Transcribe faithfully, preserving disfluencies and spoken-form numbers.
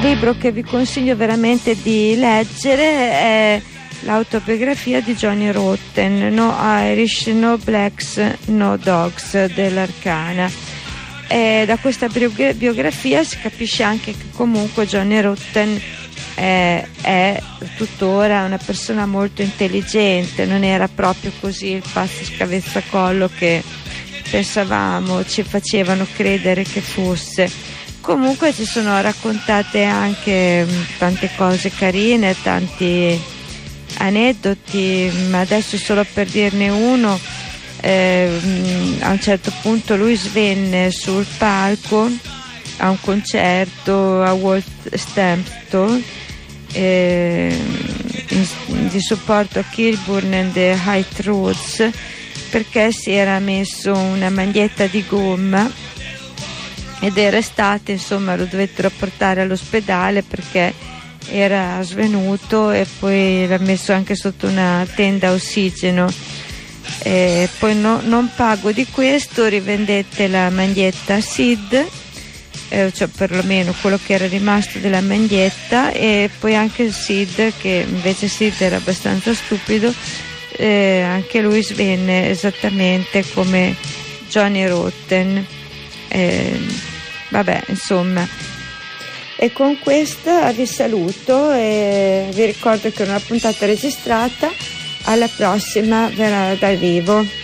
libro che vi consiglio veramente di leggere è l'autobiografia di Johnny Rotten, No Irish, No Blacks, No Dogs, dell'Arcana. E da questa biografia si capisce anche che comunque Johnny Rotten è, è tuttora una persona molto intelligente, non era proprio così il pazzo scavezzacollo che pensavamo, ci facevano credere che fosse. Comunque ci sono raccontate anche tante cose carine, tanti aneddoti, ma adesso solo per dirne uno, eh, a un certo punto lui svenne sul palco a un concerto a Wolverhampton eh, in, di supporto a Kilburn and the High Roads, perché si era messo una maglietta di gomma ed era estate, insomma lo dovettero portare all'ospedale perché era svenuto, e poi l'ha messo anche sotto una tenda a ossigeno. E poi no, non pago di questo, rivendette la maglietta a Sid, eh, cioè perlomeno quello che era rimasto della maglietta, e poi anche Sid, che invece Sid era abbastanza stupido, eh, anche lui svenne esattamente come Johnny Rotten. Eh, vabbè, insomma. E con questa vi saluto e vi ricordo che è una puntata registrata. Alla prossima, verrà dal vivo.